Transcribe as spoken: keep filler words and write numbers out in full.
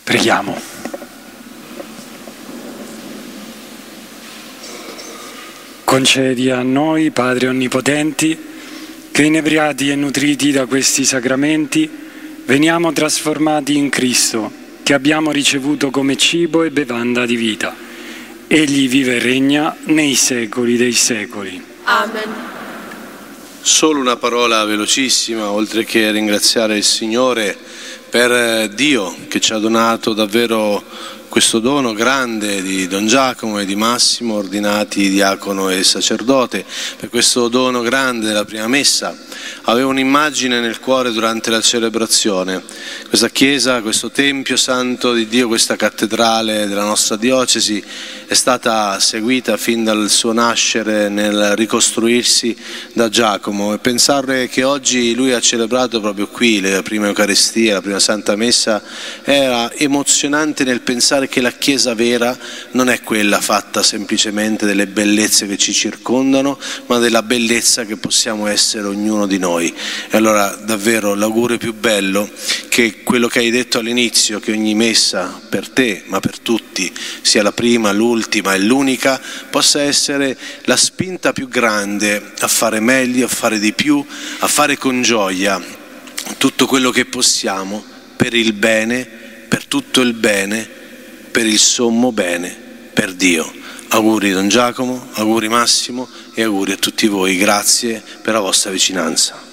Preghiamo. Concedi a noi, Padre Onnipotenti, che inebriati e nutriti da questi sacramenti veniamo trasformati in Cristo, che abbiamo ricevuto come cibo e bevanda di vita. Egli vive e regna nei secoli dei secoli. Amen. Solo una parola velocissima, oltre che ringraziare il Signore per Dio che ci ha donato davvero questo dono grande di Don Giacomo e di Massimo, ordinati diacono e sacerdote, per questo dono grande della prima messa. Avevo un'immagine nel cuore durante la celebrazione. Questa chiesa, questo Tempio Santo di Dio, questa cattedrale della nostra diocesi è stata seguita fin dal suo nascere nel ricostruirsi da Giacomo, e pensare che oggi lui ha celebrato proprio qui la prima Eucaristia, la prima Santa Messa, era emozionante nel pensare che la Chiesa vera non è quella fatta semplicemente delle bellezze che ci circondano, ma della bellezza che possiamo essere ognuno di noi. E allora davvero l'augurio più bello, che quello che hai detto all'inizio, che ogni messa per te, ma per tutti, sia la prima, l'ultima e l'unica, possa essere la spinta più grande a fare meglio, a fare di più, a fare con gioia tutto quello che possiamo per il bene, per tutto il bene, per il sommo bene, per Dio. Auguri Don Giacomo, auguri Massimo e auguri a tutti voi. Grazie per la vostra vicinanza.